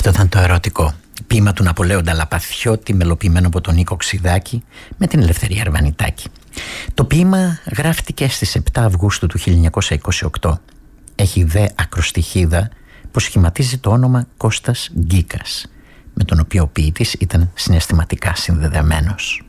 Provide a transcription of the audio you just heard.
Αυτό ήταν το ερωτικό ποίημα του Ναπολέοντα Λαπαθιώτη, μελοποιημένο από τον Νίκο Ξηδάκη με την Ελευθερία Αρβανιτάκη. Το ποίημα γράφτηκε στις 7 Αυγούστου του 1928. Έχει δε ακροστιχίδα που σχηματίζει το όνομα Κώστας Γκίκας, με τον οποίο ο ποιητής ήταν συναισθηματικά συνδεδεμένος.